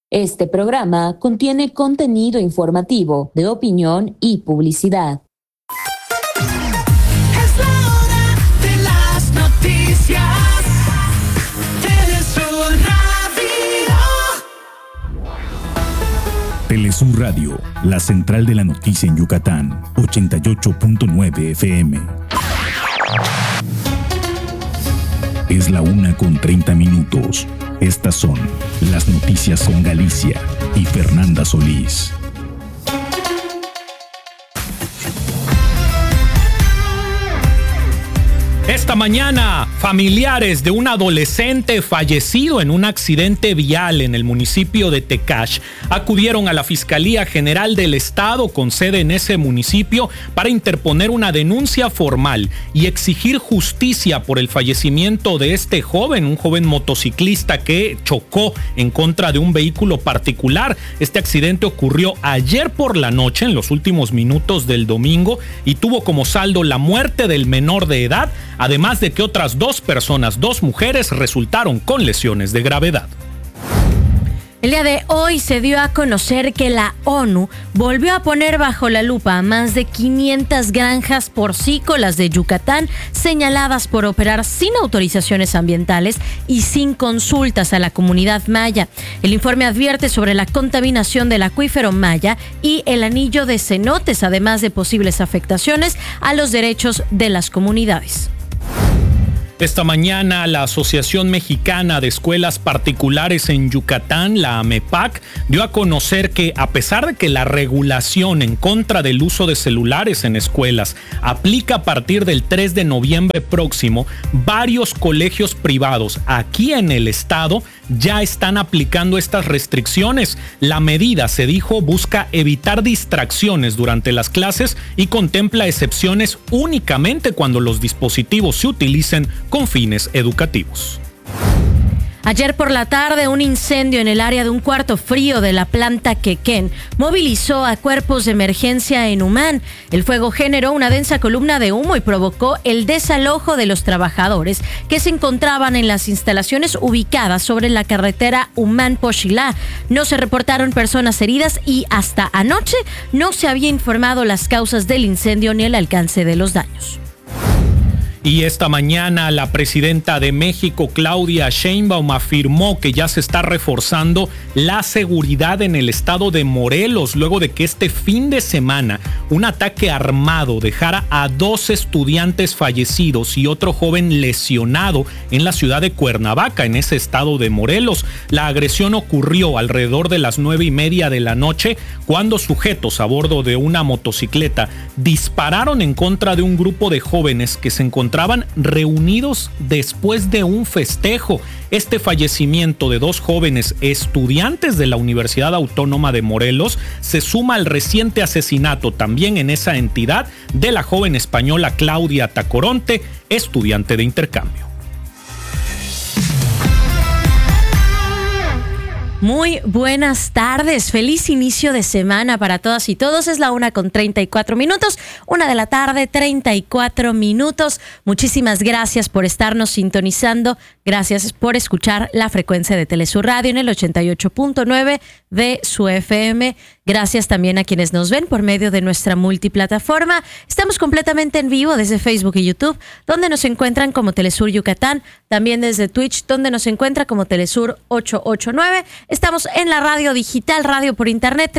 Este programa contiene contenido informativo, de opinión y publicidad. Es la hora de las noticias. Telesur Radio. Telesur Radio, la central de la noticia en Yucatán, 88.9 FM. Es la 1:30. Estas son las noticias con Galicia y Fernanda Solís. Esta mañana, familiares de un adolescente fallecido en un accidente vial en el municipio de Tecash acudieron a la Fiscalía General del Estado con sede en ese municipio para interponer una denuncia formal y exigir justicia por el fallecimiento de este joven, un joven motociclista que chocó en contra de un vehículo particular. Este accidente ocurrió ayer por la noche, en los últimos minutos del domingo, y tuvo como saldo la muerte del menor de edad, además de que otras dos personas, dos mujeres, resultaron con lesiones de gravedad. El día de hoy se dio a conocer que la ONU volvió a poner bajo la lupa a más de 500 granjas porcícolas de Yucatán señaladas por operar sin autorizaciones ambientales y sin consultas a la comunidad maya. El informe advierte sobre la contaminación del acuífero maya y el anillo de cenotes, además de posibles afectaciones a los derechos de las comunidades. Esta mañana, la Asociación Mexicana de Escuelas Particulares en Yucatán, la AMEPAC, dio a conocer que, a pesar de que la regulación en contra del uso de celulares en escuelas aplica a partir del 3 de noviembre próximo, varios colegios privados aquí en el estado ya están aplicando estas restricciones. La medida, se dijo, busca evitar distracciones durante las clases y contempla excepciones únicamente cuando los dispositivos se utilicen con fines educativos. Ayer por la tarde, un incendio en el área de un cuarto frío de la planta Quequén movilizó a cuerpos de emergencia en Humán. El fuego generó una densa columna de humo y provocó el desalojo de los trabajadores que se encontraban en las instalaciones ubicadas sobre la carretera Humán-Pochilá. No se reportaron personas heridas y hasta anoche no se había informado las causas del incendio ni el alcance de los daños. Y esta mañana la presidenta de México, Claudia Sheinbaum, afirmó que ya se está reforzando la seguridad en el estado de Morelos luego de que este fin de semana un ataque armado dejara a 2 estudiantes fallecidos y otro joven lesionado en la ciudad de Cuernavaca, en ese estado de Morelos. La agresión ocurrió alrededor de las 9:30 de la noche cuando sujetos a bordo de una motocicleta dispararon en contra de un grupo de jóvenes que se encontraban reunidos después de un festejo. Este fallecimiento de 2 jóvenes estudiantes de la Universidad Autónoma de Morelos se suma al reciente asesinato también en esa entidad de la joven española Claudia Tacoronte, estudiante de intercambio. Muy buenas tardes, feliz inicio de semana para todas y todos. Es la 1:34, 1 de la tarde, 34 minutos. Muchísimas gracias por estarnos sintonizando, gracias por escuchar la frecuencia de Telesur Radio en el 88.9 de su FM. Gracias también a quienes nos ven por medio de nuestra multiplataforma. Estamos completamente en vivo desde Facebook y YouTube, donde nos encuentran como Telesur Yucatán, también desde Twitch, donde nos encuentra como Telesur 889. Estamos en la radio digital, radio por internet,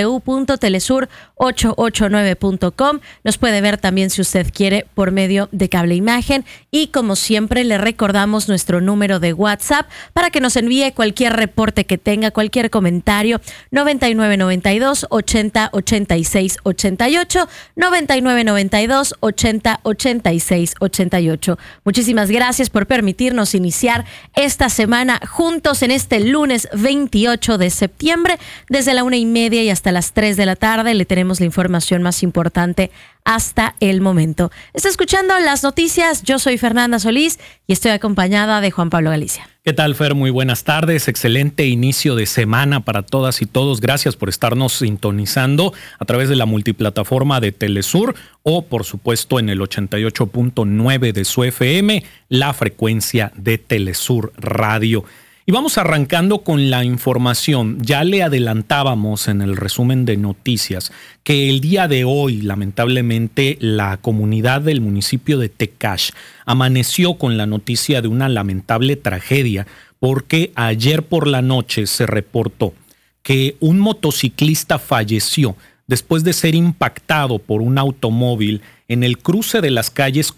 www.telesur889.com. Nos puede ver también, si usted quiere, por medio de cable imagen. Y como siempre, le recordamos nuestro número de WhatsApp para que nos envíe cualquier reporte que tenga, cualquier comentario. 9992 80 86 88, 9992 80 86 88. Muchísimas gracias por permitirnos iniciar esta semana juntos en este lunes 28 de septiembre. Desde la 1:30 y hasta las 3 de la tarde le tenemos la información más importante hasta el momento. Está escuchando las noticias. Yo soy Fernanda Solís y estoy acompañada de Juan Pablo Galicia. ¿Qué tal, Fer? Muy buenas tardes. Excelente inicio de semana para todas y todos. Gracias por estarnos sintonizando a través de la multiplataforma de Telesur o, por supuesto, en el 88.9 de su FM, la frecuencia de Telesur Radio. Y vamos arrancando con la información. Ya le adelantábamos en el resumen de noticias que el día de hoy, lamentablemente, la comunidad del municipio de Tecash amaneció con la noticia de una lamentable tragedia, porque ayer por la noche se reportó que un motociclista falleció después de ser impactado por un automóvil en el cruce de las calles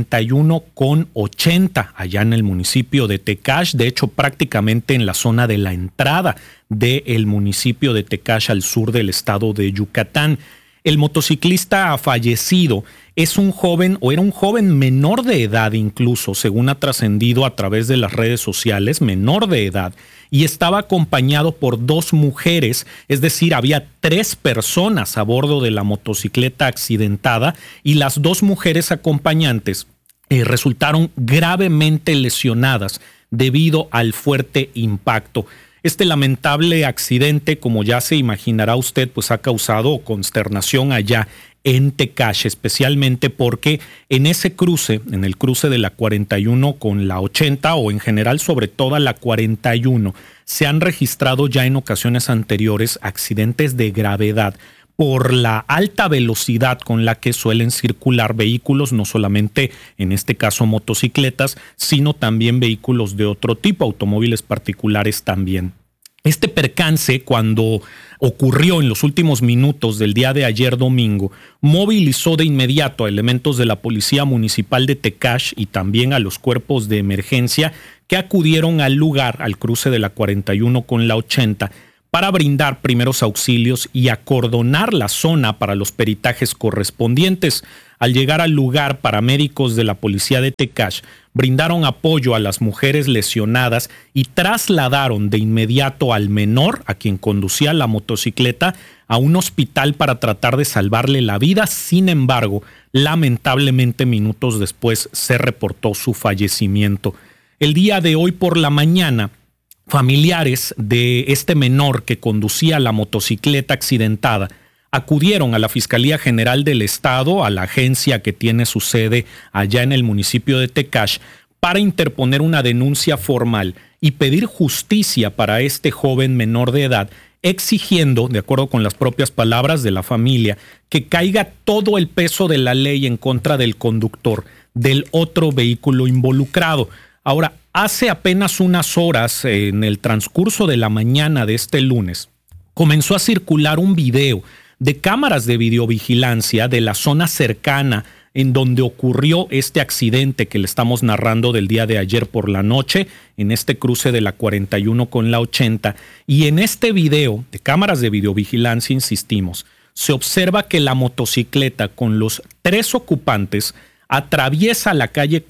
41 con 80, allá en el municipio de Tecash, de hecho prácticamente en la zona de la entrada del municipio de Tecash al sur del estado de Yucatán. El motociclista fallecido es un joven, o era un joven menor de edad incluso, según ha trascendido a través de las redes sociales, menor de edad, y estaba acompañado por 2 mujeres, es decir, había 3 personas a bordo de la motocicleta accidentada, y las 2 mujeres acompañantes resultaron gravemente lesionadas debido al fuerte impacto. Este lamentable accidente, como ya se imaginará usted, pues ha causado consternación allá en Tecash, especialmente porque en ese cruce, en el cruce de la 41 con la 80 o en general sobre toda la 41, se han registrado ya en ocasiones anteriores accidentes de gravedad por la alta velocidad con la que suelen circular vehículos, no solamente en este caso motocicletas, sino también vehículos de otro tipo, automóviles particulares también. Este percance, cuando ocurrió en los últimos minutos del día de ayer domingo, movilizó de inmediato a elementos de la Policía Municipal de Tecash y también a los cuerpos de emergencia que acudieron al lugar, al cruce de la 41 con la 80, para brindar primeros auxilios y acordonar la zona para los peritajes correspondientes. Al llegar al lugar, paramédicos de la policía de Tecash brindaron apoyo a las mujeres lesionadas y trasladaron de inmediato al menor, a quien conducía la motocicleta, a un hospital para tratar de salvarle la vida. Sin embargo, lamentablemente minutos después se reportó su fallecimiento. El día de hoy por la mañana, familiares de este menor que conducía la motocicleta accidentada acudieron a la Fiscalía General del Estado, a la agencia que tiene su sede allá en el municipio de Tecash, para interponer una denuncia formal y pedir justicia para este joven menor de edad, exigiendo, de acuerdo con las propias palabras de la familia, que caiga todo el peso de la ley en contra del conductor del otro vehículo involucrado. Ahora, hace apenas unas horas, en el transcurso de la mañana de este lunes, comenzó a circular un video de cámaras de videovigilancia de la zona cercana en donde ocurrió este accidente que le estamos narrando del día de ayer por la noche, en este cruce de la 41 con la 80. Y en este video de cámaras de videovigilancia, insistimos, se observa que la motocicleta con los 3 ocupantes atraviesa la calle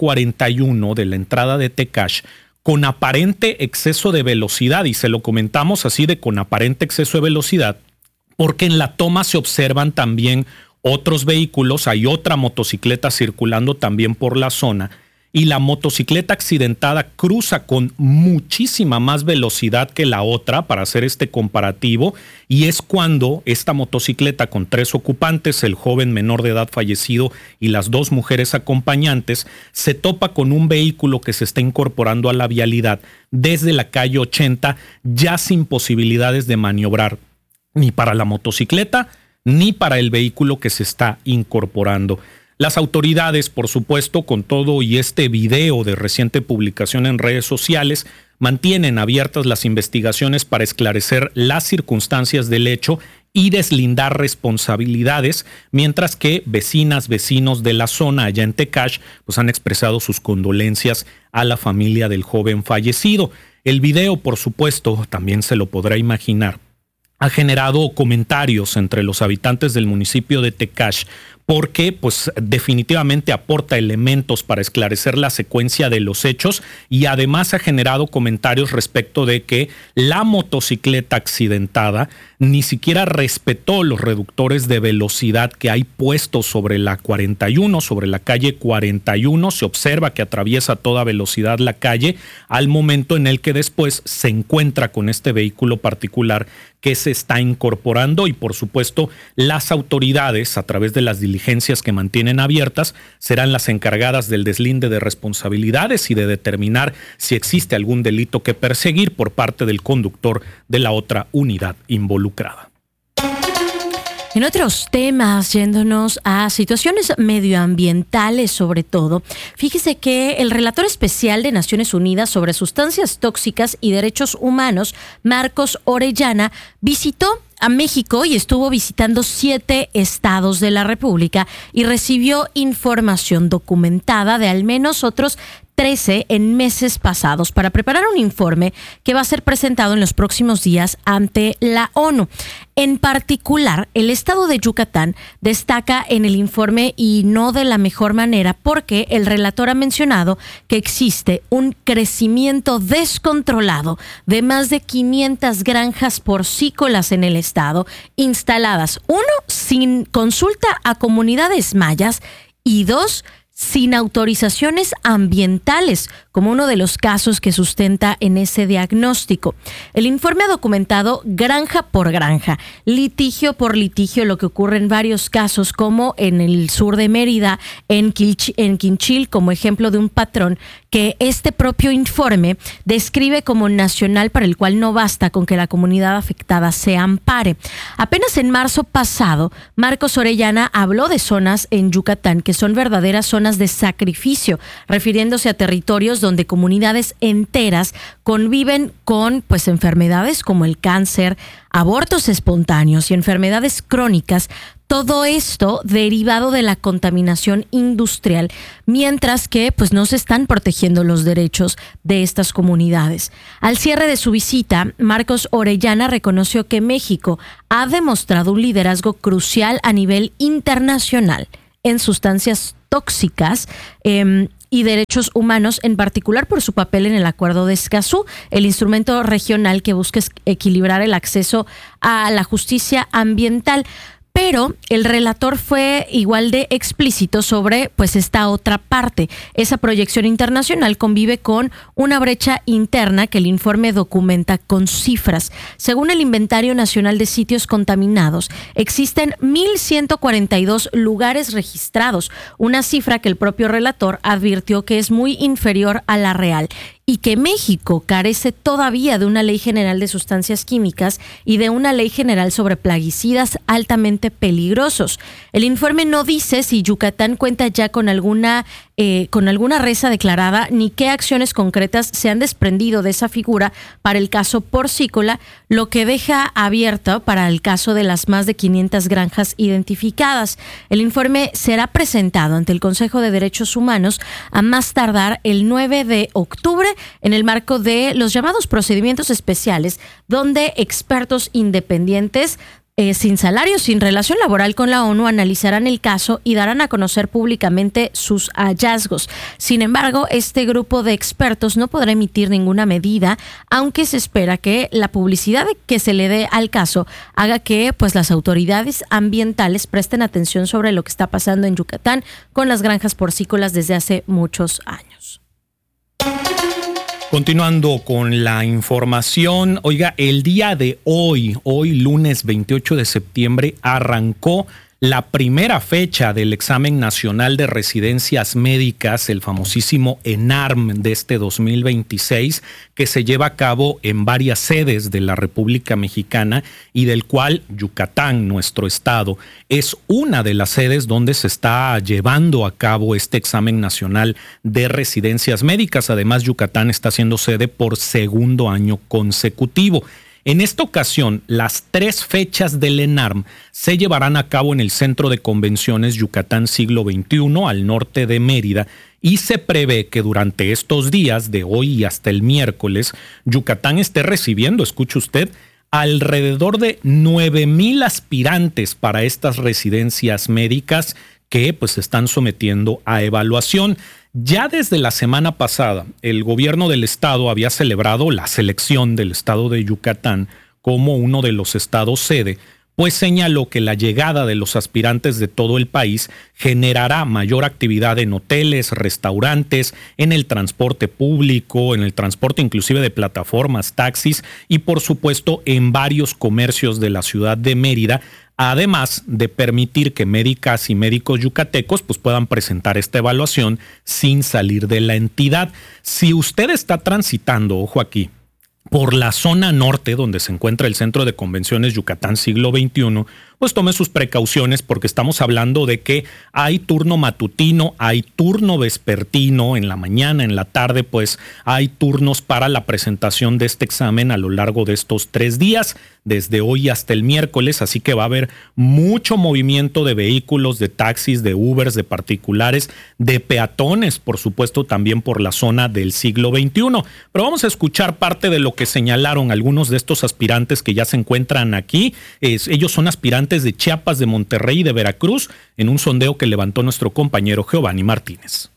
41 de la entrada de Tecash con aparente exceso de velocidad, y se lo comentamos así de con aparente exceso de velocidad, porque en la toma se observan también otros vehículos, hay otra motocicleta circulando también por la zona, y la motocicleta accidentada cruza con muchísima más velocidad que la otra, para hacer este comparativo, y es cuando esta motocicleta con 3 ocupantes, el joven menor de edad fallecido y las 2 mujeres acompañantes, se topa con un vehículo que se está incorporando a la vialidad desde la calle 80, ya sin posibilidades de maniobrar ni para la motocicleta ni para el vehículo que se está incorporando. Las autoridades, por supuesto, con todo y este video de reciente publicación en redes sociales, mantienen abiertas las investigaciones para esclarecer las circunstancias del hecho y deslindar responsabilidades, mientras que vecinos de la zona allá en Tecash pues han expresado sus condolencias a la familia del joven fallecido. El video, por supuesto, también se lo podrá imaginar, ha generado comentarios entre los habitantes del municipio de Tecash, porque pues definitivamente aporta elementos para esclarecer la secuencia de los hechos, y además ha generado comentarios respecto de que la motocicleta accidentada ni siquiera respetó los reductores de velocidad que hay puestos sobre la 41, sobre la calle 41. Se observa que atraviesa a toda velocidad la calle al momento en el que después se encuentra con este vehículo particular que se está incorporando, y por supuesto las autoridades, a través de las diligencias diligencias que mantienen abiertas serán las encargadas del deslinde de responsabilidades y de determinar si existe algún delito que perseguir por parte del conductor de la otra unidad involucrada. En otros temas, yéndonos a situaciones medioambientales sobre todo, fíjese que el relator especial de Naciones Unidas sobre sustancias tóxicas y derechos humanos, Marcos Orellana, visitó a México y estuvo visitando 7 estados de la República y recibió información documentada de al menos otros 13 en meses pasados para preparar un informe que va a ser presentado en los próximos días ante la ONU. En particular, el estado de Yucatán destaca en el informe y no de la mejor manera porque el relator ha mencionado que existe un crecimiento descontrolado de más de 500 granjas porcícolas en el estado, instaladas, 1, sin consulta a comunidades mayas y 2, sin autorizaciones ambientales, como uno de los casos que sustenta en ese diagnóstico. El informe ha documentado granja por granja, litigio por litigio, lo que ocurre en varios casos, como en el sur de Mérida, en Quinchil, como ejemplo de un patrón que este propio informe describe como nacional, para el cual no basta con que la comunidad afectada se ampare. Apenas en marzo pasado, Marcos Orellana habló de zonas en Yucatán que son verdaderas zonas de sacrificio, refiriéndose a territorios donde comunidades enteras conviven con enfermedades como el cáncer, abortos espontáneos y enfermedades crónicas. Todo esto derivado de la contaminación industrial, mientras que no se están protegiendo los derechos de estas comunidades. Al cierre de su visita, Marcos Orellana reconoció que México ha demostrado un liderazgo crucial a nivel internacional en sustancias tóxicas y derechos humanos, en particular por su papel en el Acuerdo de Escazú, el instrumento regional que busca equilibrar el acceso a la justicia ambiental. Pero el relator fue igual de explícito sobre esta otra parte. Esa proyección internacional convive con una brecha interna que el informe documenta con cifras. Según el Inventario Nacional de Sitios Contaminados, existen 1,142 lugares registrados, una cifra que el propio relator advirtió que es muy inferior a la real, y que México carece todavía de una ley general de sustancias químicas y de una ley general sobre plaguicidas altamente peligrosos. El informe no dice si Yucatán cuenta ya con alguna reza declarada ni qué acciones concretas se han desprendido de esa figura para el caso porcícola, lo que deja abierto para el caso de las más de 500 granjas identificadas. El informe será presentado ante el Consejo de Derechos Humanos a más tardar el 9 de octubre en el marco de los llamados procedimientos especiales, donde expertos independientes sin salario, sin relación laboral con la ONU, analizarán el caso y darán a conocer públicamente sus hallazgos. Sin embargo, este grupo de expertos no podrá emitir ninguna medida, aunque se espera que la publicidad que se le dé al caso haga que las autoridades ambientales presten atención sobre lo que está pasando en Yucatán con las granjas porcícolas desde hace muchos años. Continuando con la información, oiga, el día de hoy lunes 28 de septiembre, arrancó la primera fecha del examen nacional de residencias médicas, el famosísimo ENARM de este 2026, que se lleva a cabo en varias sedes de la República Mexicana y del cual Yucatán, nuestro estado, es una de las sedes donde se está llevando a cabo este examen nacional de residencias médicas. Además, Yucatán está siendo sede por segundo año consecutivo. En esta ocasión, las 3 fechas del ENARM se llevarán a cabo en el Centro de Convenciones Yucatán Siglo XXI, al norte de Mérida, y se prevé que durante estos días, de hoy y hasta el miércoles, Yucatán esté recibiendo, escuche usted, alrededor de 9,000 aspirantes para estas residencias médicas que se están sometiendo a evaluación. Ya desde la semana pasada, el gobierno del estado había celebrado la selección del estado de Yucatán como uno de los estados sede, pues señaló que la llegada de los aspirantes de todo el país generará mayor actividad en hoteles, restaurantes, en el transporte público, en el transporte inclusive de plataformas, taxis y por supuesto en varios comercios de la ciudad de Mérida, además de permitir que médicas y médicos yucatecos pues puedan presentar esta evaluación sin salir de la entidad. Si usted está transitando, ojo aquí, por la zona norte donde se encuentra el Centro de Convenciones Yucatán Siglo XXI, pues tome sus precauciones porque estamos hablando de que hay turno matutino, hay turno vespertino, en la mañana, en la tarde, pues hay turnos para la presentación de este examen a lo largo de estos 3 días, desde hoy hasta el miércoles, así que va a haber mucho movimiento de vehículos, de taxis, de Ubers, de particulares, de peatones, por supuesto, también por la zona del Siglo XXI. Pero vamos a escuchar parte de lo que señalaron algunos de estos aspirantes que ya se encuentran aquí. Ellos son aspirantes de Chiapas, de Monterrey y de Veracruz, en un sondeo que levantó nuestro compañero Giovanni Martínez.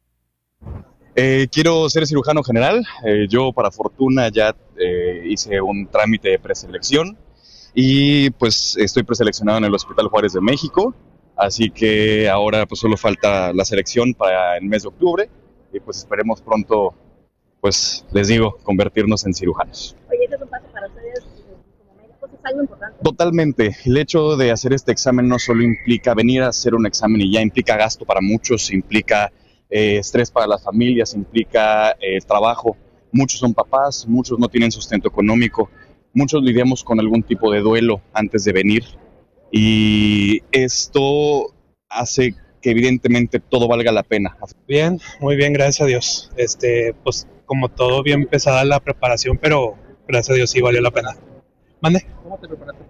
Quiero ser cirujano general. Yo, para fortuna, ya hice un trámite de preselección y pues estoy preseleccionado en el Hospital Juárez de México. Así que ahora pues solo falta la selección para el mes de octubre y pues esperemos pronto, pues les digo, convertirnos en cirujanos. Oye, ¿este es un paso para ustedes como médicos? ¿Es algo importante? Totalmente. El hecho de hacer este examen no solo implica venir a hacer un examen y ya implica gasto para muchos, implica estrés para las familias, implica trabajo. Muchos son papás, muchos no tienen sustento económico, muchos lidiamos con algún tipo de duelo antes de venir y esto hace que evidentemente todo valga la pena. Bien, muy bien, gracias a Dios. Pues como todo, bien pesada la preparación, pero gracias a Dios sí valió la pena. ¿Mande? ¿Cómo te preparaste?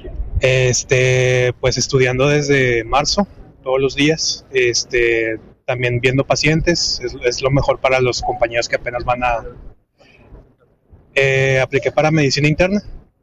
Pues estudiando desde marzo, todos los días, también viendo pacientes, es lo mejor para los compañeros que apenas van a... apliqué para medicina interna,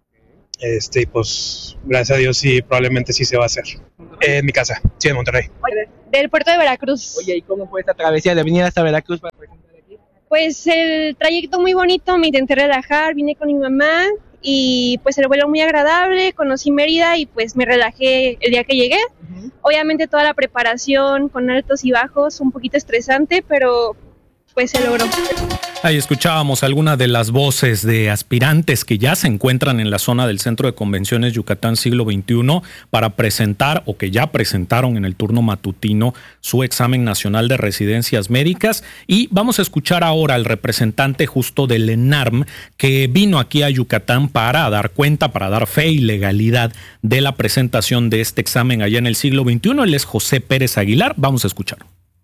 y pues gracias a Dios sí, probablemente sí se va a hacer. En mi casa, sí, en Monterrey. Del puerto de Veracruz. Oye, ¿y cómo fue esta travesía de venir hasta Veracruz para presentar aquí? Pues el trayecto muy bonito, me intenté relajar, vine con mi mamá y pues el vuelo muy agradable, conocí Mérida y pues me relajé el día que llegué. Obviamente toda la preparación con altos y bajos, un poquito estresante, pero pues se logró. Ahí escuchábamos algunas de las voces de aspirantes que ya se encuentran en la zona del Centro de Convenciones Yucatán Siglo XXI para presentar o que ya presentaron en el turno matutino su examen nacional de residencias médicas. Y vamos a escuchar ahora al representante justo del ENARM que vino aquí a Yucatán para dar cuenta, para dar fe y legalidad de la presentación de este examen allá en el Siglo XXI. Él es José Pérez Aguilar. Vamos a escuchar.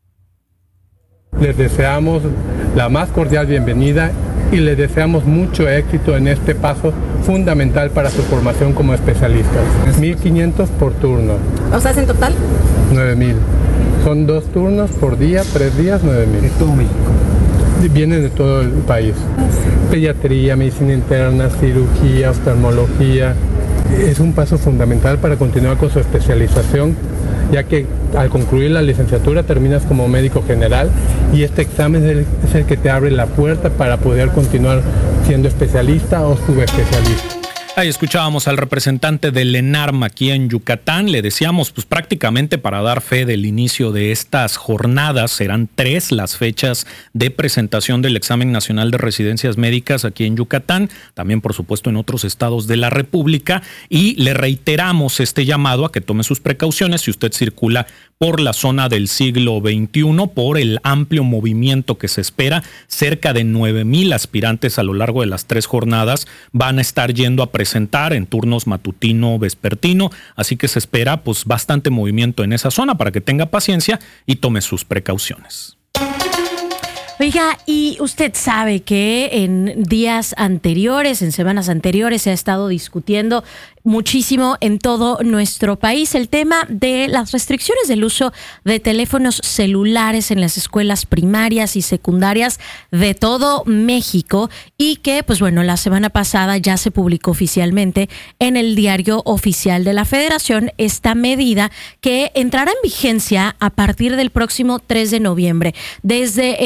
Les deseamos la más cordial bienvenida y les deseamos mucho éxito en este paso fundamental para su formación como especialistas. 1.500 por turno. ¿O sea, en total? 9.000. Son 2 turnos por día, 3 días, 9.000. De todo México. Vienen de todo el país. Pediatría, medicina interna, cirugía, oftalmología. Es un paso fundamental para continuar con su especialización, ya que al concluir la licenciatura terminas como médico general y este examen es el que te abre la puerta para poder continuar siendo especialista o subespecialista. Ahí escuchábamos al representante del ENARM aquí en Yucatán. Le decíamos, pues prácticamente para dar fe del inicio de estas jornadas, serán 3 las fechas de presentación del examen nacional de residencias médicas aquí en Yucatán, también por supuesto en otros estados de la República, y le reiteramos este llamado a que tome sus precauciones si usted circula por la zona del Siglo XXI, por el amplio movimiento que se espera. Cerca de 9,000 aspirantes a lo largo de las 3 jornadas van a estar yendo a presentar en turnos matutino, vespertino, así que se espera pues bastante movimiento en esa zona para que tenga paciencia y tome sus precauciones. Oiga, y usted sabe que en días anteriores, en semanas anteriores, se ha estado discutiendo muchísimo en todo nuestro país el tema de las restricciones del uso de teléfonos celulares en las escuelas primarias y secundarias de todo México y que, pues bueno, la semana pasada ya se publicó oficialmente en el Diario Oficial de la Federación esta medida que entrará en vigencia a partir del próximo 3 de noviembre. Desde el gobierno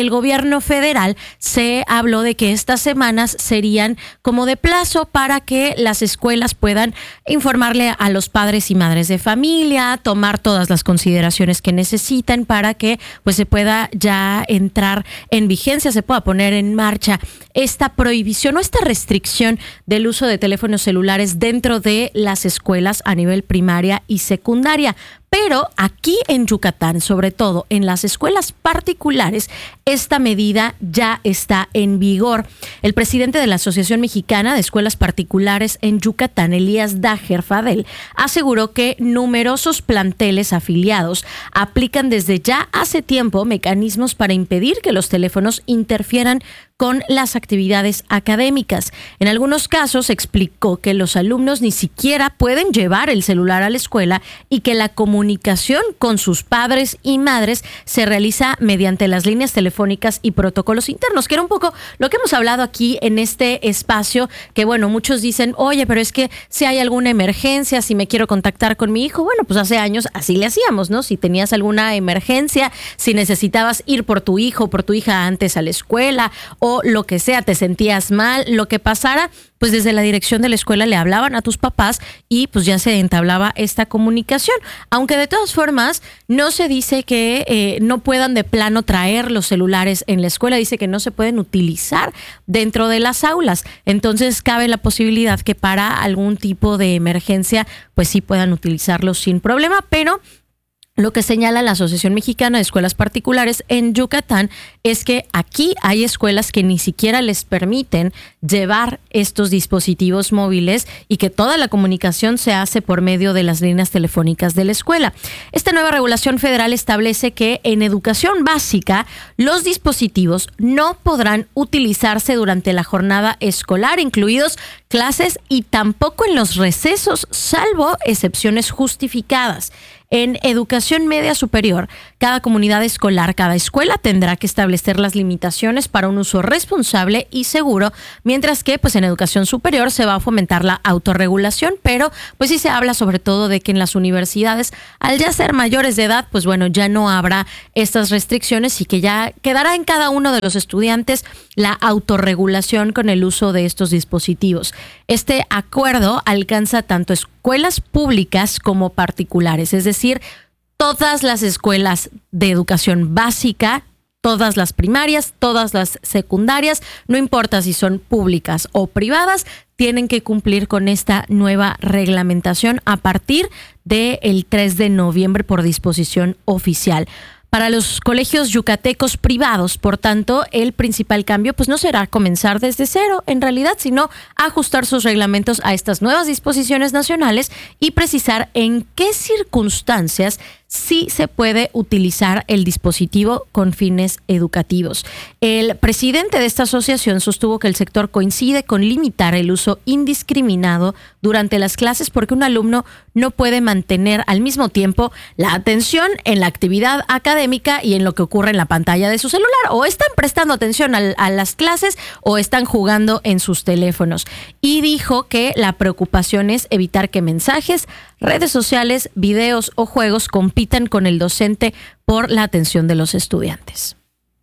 gobierno federal se habló de que estas semanas serían como de plazo para que las escuelas puedan informarle a los padres y madres de familia, tomar todas las consideraciones que necesitan para que pues se pueda ya entrar en vigencia, se pueda poner en marcha esta prohibición o esta restricción del uso de teléfonos celulares dentro de las escuelas a nivel primaria y secundaria. Pero aquí en Yucatán, sobre todo en las escuelas particulares, esta medida ya está en vigor. El presidente de la Asociación Mexicana de Escuelas Particulares en Yucatán, Elías Dajer Fadel, aseguró que numerosos planteles afiliados aplican desde ya hace tiempo mecanismos para impedir que los teléfonos interfieran con las actividades académicas. En algunos casos explicó que los alumnos ni siquiera pueden llevar el celular a la escuela y que la comunicación con sus padres y madres se realiza mediante las líneas telefónicas y protocolos internos, que era un poco lo que hemos hablado aquí en este espacio, que bueno, muchos dicen, oye, pero es que si hay alguna emergencia, si me quiero contactar con mi hijo, bueno, pues hace años así le hacíamos, ¿no? Si tenías alguna emergencia, si necesitabas ir por tu hijo o por tu hija antes a la escuela, o lo que sea, te sentías mal, lo que pasara, pues desde la dirección de la escuela le hablaban a tus papás y pues ya se entablaba esta comunicación. Aunque de todas formas no se dice que no puedan de plano traer los celulares en la escuela, dice que no se pueden utilizar dentro de las aulas. Entonces cabe la posibilidad que para algún tipo de emergencia pues sí puedan utilizarlos sin problema, pero lo que señala la Asociación Mexicana de Escuelas Particulares en Yucatán es que aquí hay escuelas que ni siquiera les permiten llevar estos dispositivos móviles y que toda la comunicación se hace por medio de las líneas telefónicas de la escuela. Esta nueva regulación federal establece que en educación básica los dispositivos no podrán utilizarse durante la jornada escolar, incluidos clases, y tampoco en los recesos, salvo excepciones justificadas. En educación media superior, cada comunidad escolar, cada escuela tendrá que establecer las limitaciones para un uso responsable y seguro, mientras que pues en educación superior se va a fomentar la autorregulación, pero pues sí se habla sobre todo de que en las universidades, al ya ser mayores de edad, pues bueno, ya no habrá estas restricciones y que ya quedará en cada uno de los estudiantes la autorregulación con el uso de estos dispositivos. Este acuerdo alcanza tanto escuelas públicas como particulares, es decir, todas las escuelas de educación básica, todas las primarias, todas las secundarias, no importa si son públicas o privadas, tienen que cumplir con esta nueva reglamentación a partir del 3 de noviembre por disposición oficial. Para los colegios yucatecos privados, por tanto, el principal cambio pues no será comenzar desde cero, en realidad, sino ajustar sus reglamentos a estas nuevas disposiciones nacionales y precisar en qué circunstancias sí se puede utilizar el dispositivo con fines educativos. El presidente de esta asociación sostuvo que el sector coincide con limitar el uso indiscriminado durante las clases porque un alumno no puede mantener al mismo tiempo la atención en la actividad académica y en lo que ocurre en la pantalla de su celular. O están prestando atención a las clases o están jugando en sus teléfonos. Y dijo que la preocupación es evitar que mensajes, redes sociales, videos o juegos compitan con el docente por la atención de los estudiantes.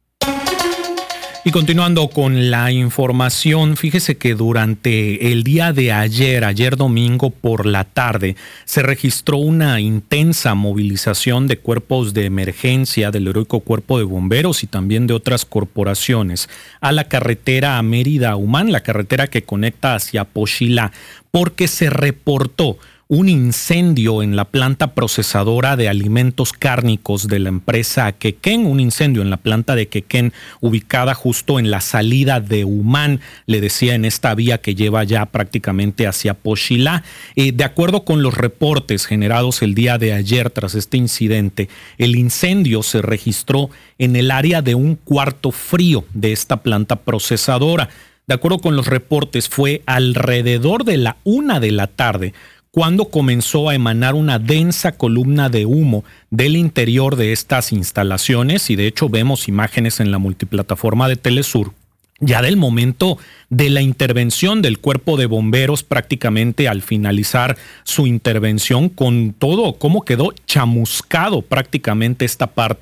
Y continuando con la información, fíjese que durante el día de ayer domingo por la tarde, se registró una intensa movilización de cuerpos de emergencia del Heroico Cuerpo de Bomberos y también de otras corporaciones a la carretera Mérida-Humán, la carretera que conecta hacia Pochilá, porque se reportó un incendio en la planta procesadora de alimentos cárnicos de la empresa Quequén, un incendio en la planta de Quequén ubicada justo en la salida de Humán, le decía, en esta vía que lleva ya prácticamente hacia Pochilá. De acuerdo con los reportes generados el día de ayer tras este incidente, el incendio se registró en el área de un cuarto frío de esta planta procesadora. De acuerdo con los reportes, fue alrededor de la 1 de la tarde cuando comenzó a emanar una densa columna de humo del interior de estas instalaciones, y de hecho vemos imágenes en la multiplataforma de Telesur, ya del momento de la intervención del cuerpo de bomberos, prácticamente al finalizar su intervención, con todo cómo quedó chamuscado prácticamente esta parte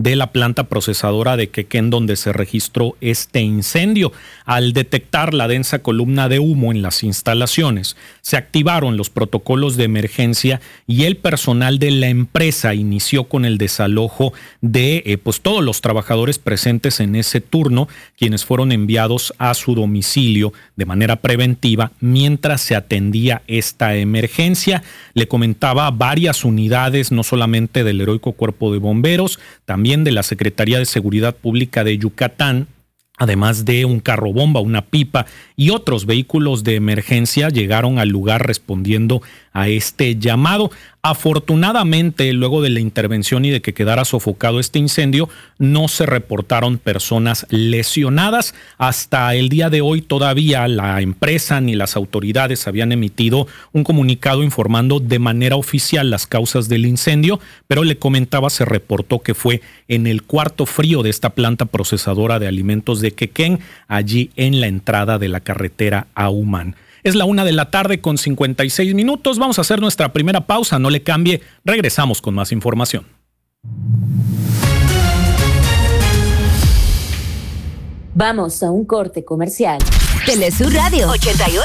de la planta procesadora de Quequén donde se registró este incendio. Al detectar la densa columna de humo en las instalaciones, se activaron los protocolos de emergencia y el personal de la empresa inició con el desalojo de todos los trabajadores presentes en ese turno, quienes fueron enviados a su domicilio de manera preventiva mientras se atendía esta emergencia. Le comentaba varias unidades, no solamente del Heroico Cuerpo de Bomberos, también de la Secretaría de Seguridad Pública de Yucatán, además de un carro bomba, una pipa y otros vehículos de emergencia llegaron al lugar respondiendo a este llamado. Afortunadamente, luego de la intervención y de que quedara sofocado este incendio, no se reportaron personas lesionadas. Hasta el día de hoy todavía la empresa ni las autoridades habían emitido un comunicado informando de manera oficial las causas del incendio, pero le comentaba, se reportó que fue en el cuarto frío de esta planta procesadora de alimentos de Quequén, allí en la entrada de la carretera a Humán. Es la 1:56 p.m. Vamos a hacer nuestra primera pausa. No le cambie. Regresamos con más información. Vamos a un corte comercial. Telesur Radio 88.